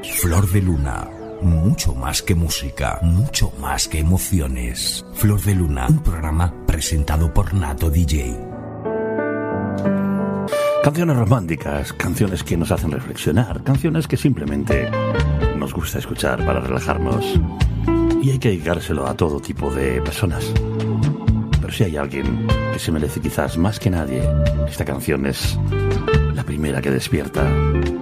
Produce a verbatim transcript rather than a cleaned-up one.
Flor de Luna. Mucho más que música, mucho más que emociones. Flor de Luna, un programa presentado por Nato D J. Canciones románticas, canciones que nos hacen reflexionar, canciones que simplemente nos gusta escuchar para relajarnos. Y hay que dedicárselo a todo tipo de personas. Pero si hay alguien que se merece quizás más que nadie, esta canción es la primera que despierta